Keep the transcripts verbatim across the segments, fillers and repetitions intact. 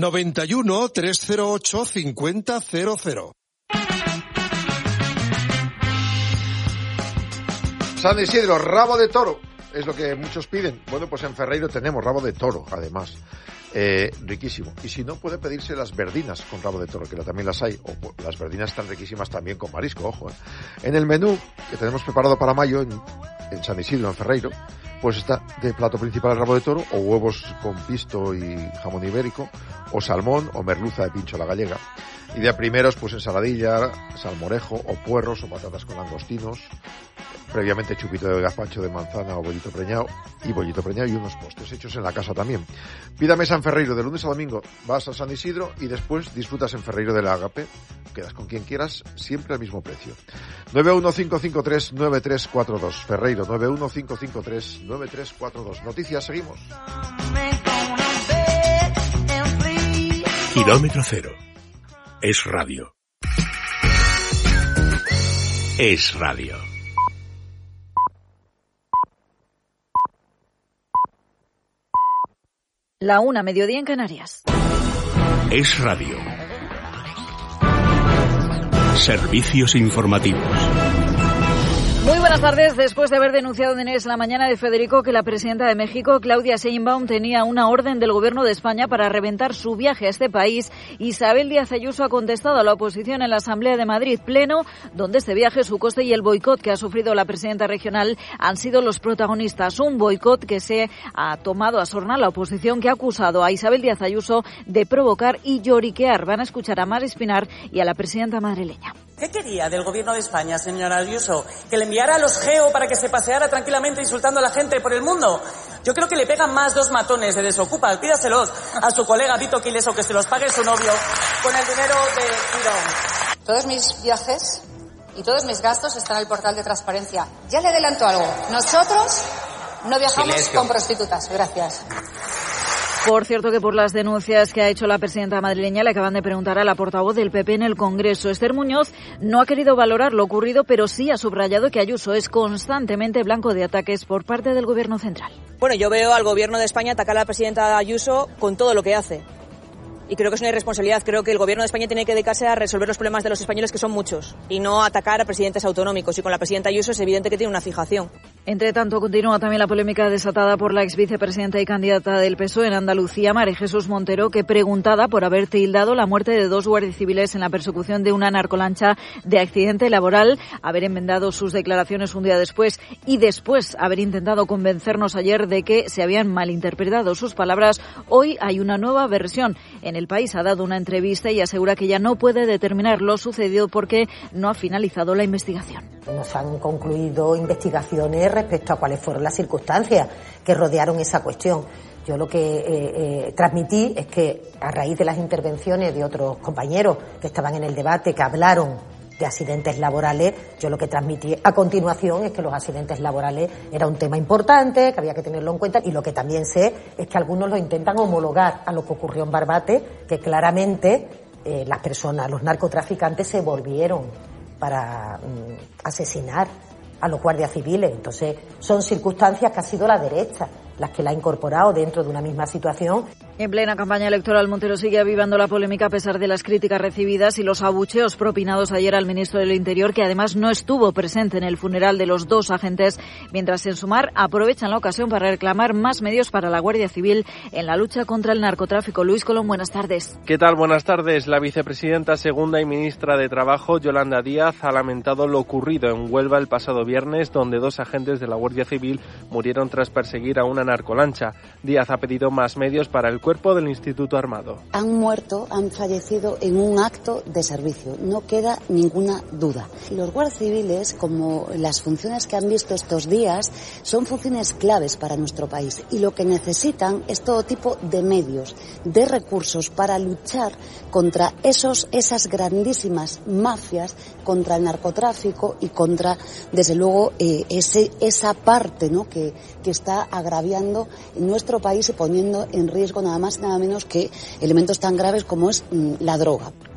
noventa y uno, trescientos ocho, cincuenta cero cero. San Isidro, rabo de toro, es lo que muchos piden. Bueno, pues en Ferreiro tenemos rabo de toro, además. Eh, riquísimo. Y si no, puede pedirse las verdinas con rabo de toro, que también las hay. O las verdinas están riquísimas también con marisco, ojo. ¿eh? En el menú que tenemos preparado para mayo en, en San Isidro, en Ferreiro, pues está de plato principal el rabo de toro, o huevos con pisto y jamón ibérico, o salmón, o merluza de pincho a la gallega. Y de primeros, pues ensaladilla, salmorejo, o puerros, o patatas con langostinos, previamente chupito de gazpacho de manzana o bollito preñado, y bollito preñado y unos postres hechos en la casa también. Pídame San Ferreiro, de lunes a domingo vas a San Isidro y después disfrutas en Ferreiro de la Agape, quedas con quien quieras, siempre al mismo precio. nueve uno cinco cinco tres nueve tres cuatro dos, Ferreiro, nueve uno cinco cinco tres nueve tres cuatro dos. Noticias, seguimos. Kilómetro cero. Es radio. Es radio. La una, mediodía en Canarias. Es radio. Servicios informativos. Muy buenas tardes. Después de haber denunciado en Es la Mañana de Federico que la presidenta de México, Claudia Sheinbaum, tenía una orden del Gobierno de España para reventar su viaje a este país, Isabel Díaz Ayuso ha contestado a la oposición en la Asamblea de Madrid Pleno, donde este viaje, su coste y el boicot que ha sufrido la presidenta regional han sido los protagonistas. Un boicot que se ha tomado a sorna la oposición, que ha acusado a Isabel Díaz Ayuso de provocar y lloriquear. Van a escuchar a Mar Espinar y a la presidenta madrileña. ¿Qué quería del Gobierno de España, señora Ayuso? ¿Que le enviara a los Geo para que se paseara tranquilamente insultando a la gente por el mundo? Yo creo que le pegan más dos matones de Desocupa. Pídaselos a su colega Vito Quiles o que se los pague su novio con el dinero de Girón. Todos mis viajes y todos mis gastos están en el portal de transparencia. Ya le adelanto algo. Nosotros no viajamos Silencio. con prostitutas. Gracias. Por cierto, que por las denuncias que ha hecho la presidenta madrileña le acaban de preguntar a la portavoz del P P en el Congreso. Esther Muñoz no ha querido valorar lo ocurrido, pero sí ha subrayado que Ayuso es constantemente blanco de ataques por parte del Gobierno central. Bueno, yo veo al Gobierno de España atacar a la presidenta Ayuso con todo lo que hace. Y creo que es una irresponsabilidad. Creo que el Gobierno de España tiene que dedicarse a resolver los problemas de los españoles, que son muchos, y no atacar a presidentes autonómicos. Y con la presidenta Ayuso es evidente que tiene una fijación. Entre tanto, continúa también la polémica desatada por la ex vicepresidenta y candidata del P S O E en Andalucía, María Jesús Montero, que, preguntada por haber tildado la muerte de dos guardias civiles en la persecución de una narcolancha de accidente laboral, haber enmendado sus declaraciones un día después y después haber intentado convencernos ayer de que se habían malinterpretado sus palabras, hoy hay una nueva versión. En El País ha dado una entrevista y asegura que ya no puede determinar lo sucedido porque no ha finalizado la investigación. Nos han concluido investigaciones respecto a cuáles fueron las circunstancias que rodearon esa cuestión. Yo lo que eh, eh, transmití es que a raíz de las intervenciones de otros compañeros que estaban en el debate, que hablaron de accidentes laborales, yo lo que transmití a continuación es que los accidentes laborales era un tema importante, que había que tenerlo en cuenta, y lo que también sé es que algunos lo intentan homologar a lo que ocurrió en Barbate, que claramente eh, las personas, los narcotraficantes se volvieron para mm, asesinar a los guardias civiles. Entonces, son circunstancias que ha sido la derecha las que la ha incorporado dentro de una misma situación. En plena campaña electoral, Montero sigue avivando la polémica a pesar de las críticas recibidas y los abucheos propinados ayer al ministro del Interior, que además no estuvo presente en el funeral de los dos agentes, mientras en Sumar aprovechan la ocasión para reclamar más medios para la Guardia Civil en la lucha contra el narcotráfico. Luis Colón, buenas tardes. ¿Qué tal? Buenas tardes. La vicepresidenta segunda y ministra de Trabajo, Yolanda Díaz, ha lamentado lo ocurrido en Huelva el pasado viernes, donde dos agentes de la Guardia Civil murieron tras perseguir a una narcolancha. Díaz ha pedido más medios para el cuerpo del Instituto Armado. Han muerto, han fallecido en un acto de servicio, no queda ninguna duda. Los guardias civiles, como las funciones que han visto estos días, son funciones claves para nuestro país y lo que necesitan es todo tipo de medios, de recursos para luchar contra esos, esas grandísimas mafias, contra el narcotráfico y contra, desde luego, eh, ese, esa parte, ¿no?, que, que está agraviando en nuestro país y poniendo en riesgo nada más y nada menos que elementos tan graves como es mmm, la droga.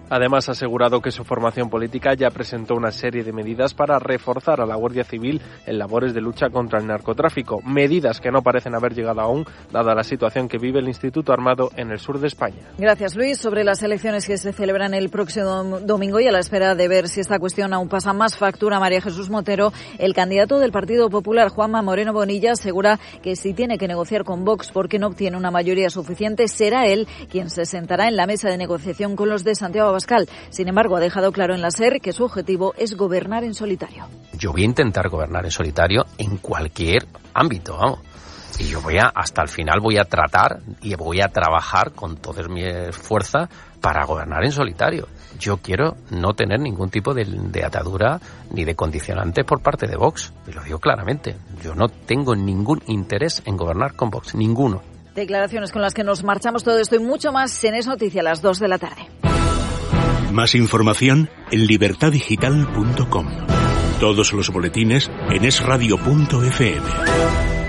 Además, ha asegurado que su formación política ya presentó una serie de medidas para reforzar a la Guardia Civil en labores de lucha contra el narcotráfico, medidas que no parecen haber llegado aún, dada la situación que vive el Instituto Armado en el sur de España. Gracias, Luis. Sobre las elecciones que se celebran el próximo domingo y a la espera de ver si esta cuestión aún pasa más factura a María Jesús Motero, el candidato del Partido Popular, Juanma Moreno Bonilla, asegura que si tiene que negociar con Vox porque no obtiene una mayoría suficiente, será él quien se sentará en la mesa de negociación con los de Santiago Abascal. Sin embargo, ha dejado claro en la SER que su objetivo es gobernar en solitario. Yo voy a intentar gobernar en solitario en cualquier ámbito, vamos. Y yo voy a, hasta el final voy a tratar y voy a trabajar con toda mi fuerza para gobernar en solitario. Yo quiero no tener ningún tipo de, de atadura ni de condicionante por parte de Vox. Y lo digo claramente. Yo no tengo ningún interés en gobernar con Vox. Ninguno. Declaraciones con las que nos marchamos. Todo esto y mucho más en Es Noticia a las dos de la tarde. Más información en libertad digital punto com. Todos los boletines en es radio punto efe eme.